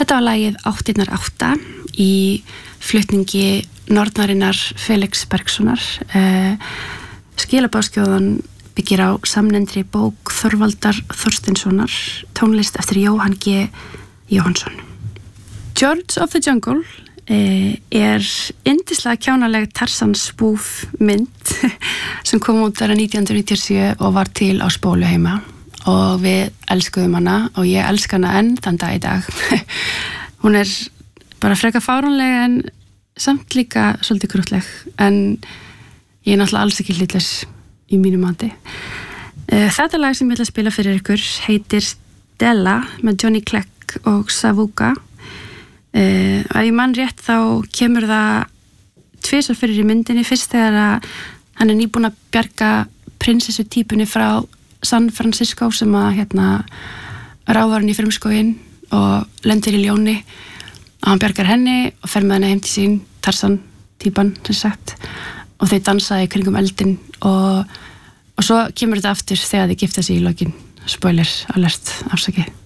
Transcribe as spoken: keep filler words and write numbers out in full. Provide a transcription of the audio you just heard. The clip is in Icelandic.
Þetta var lagið áttirnar átta í flutningi Nornarinnar Felix Bergssonar. Uh, Skilabáðskjóðan byggir á samnefndri bók Þorvaldar Þorsteinssonar, tónlist eftir Jóhann G. Jóhannsson. George of the Jungle uh, er yndislega kjánaleg Tarzan spoof mynd sem kom út ára nítján hundruð níutíu og sjö og var til á spólu heima. Og við elskuðum hana og ég elska hana enn þann dag í dag. Hún er bara frekar fáránleg en samt líka svolítið krúttleg, en ég er náttúrulega alls ekki hlutlaus í mínu mati. Þetta lag sem ég ætla að spila fyrir ykkur heitir Stella með Johnny Clegg og Savuka. Ef ég man rétt þá kemur það tvisvar fyrir í myndinni, fyrst þegar að hann er nýbúinn að bjarga prinsessu típunni frá San Francisco sem að hérna ráðar hann í frumskóginn og lendir í ljóni og hann bjargar henni og fer með henni heim til sín, Tarzan típan sem sagt, og þau dansa í kringum eldin og, og svo kemur þetta aftur þegar þau gifta sig í lokin. Spoiler alert, afsakið.